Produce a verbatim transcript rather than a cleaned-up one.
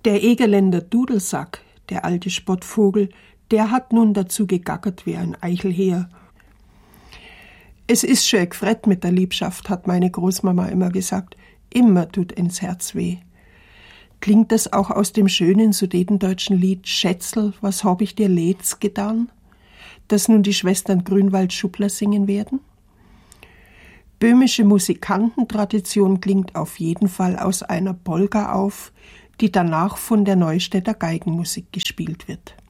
Der Egerländer Dudelsack, der alte Spottvogel, der hat nun dazu gegackert wie ein Eichelheer. Es ist schön gefret mit der Liebschaft, hat meine Großmama immer gesagt. Immer tut ins Herz weh. Klingt das auch aus dem schönen sudetendeutschen Lied Schätzl, was hab ich dir Letz getan, das nun die Schwestern Grünwald-Schuppler singen werden? Böhmische Musikantentradition klingt auf jeden Fall aus einer Polka auf, die danach von der Neustädter Geigenmusik gespielt wird.